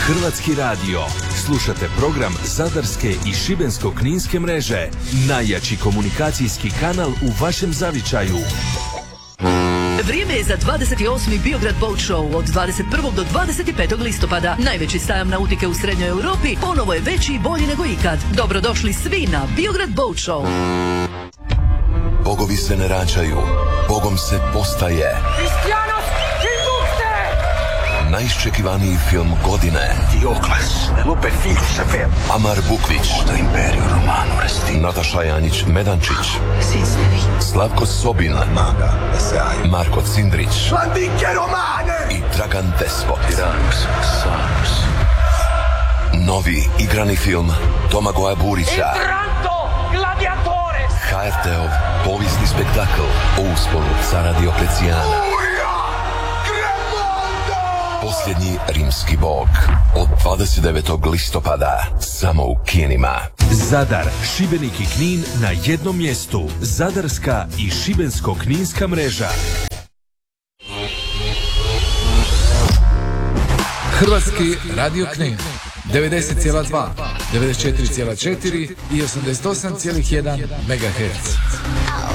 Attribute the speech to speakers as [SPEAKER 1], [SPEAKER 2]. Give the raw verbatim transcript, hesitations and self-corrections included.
[SPEAKER 1] Hrvatski radio. Slušate program Zadarske i Šibensko-kninske mreže. Najjači komunikacijski kanal u vašem zavičaju.
[SPEAKER 2] Vrijeme je za dvadeset osmi Biograd Boat Show od dvadeset prvog do dvadeset petog listopada. Najveći sajam nautike u Srednjoj Europi ponovo je veći i bolji nego ikad. Dobrodošli svi na Biograd Boat Show.
[SPEAKER 3] Bogovi se ne rađaju, Bogom se postaje. Najiščekivaniji film godine.
[SPEAKER 4] Diokles, lupe figlio film.
[SPEAKER 3] Amar Bukvić,
[SPEAKER 4] Odo Imperio Romano resti.
[SPEAKER 3] Nataša Janjić-Medančić,
[SPEAKER 2] Sinsnevi.
[SPEAKER 3] Slavko Sobin,
[SPEAKER 4] Maga, Esai.
[SPEAKER 3] Marko Cindrić
[SPEAKER 4] Antiche Romane.
[SPEAKER 3] i Dragan Despot.
[SPEAKER 4] Tyrannus, Sarus.
[SPEAKER 3] Novi igrani film Domagoja Burića.
[SPEAKER 5] Entranto gladiatore.
[SPEAKER 3] ha er te-ov povijesni spektakl o usponu cara Dioklecijana. Posljednji rimski bog od dvadeset devetog listopada samo u kinima.
[SPEAKER 1] Zadar, Šibenik i Knin na jednom mjestu. Zadarska i Šibensko-kninska mreža.
[SPEAKER 6] Hrvatski radio Knin devedeset zarez dva, devedeset četiri zarez četiri i osamdeset osam zarez jedan megaherca.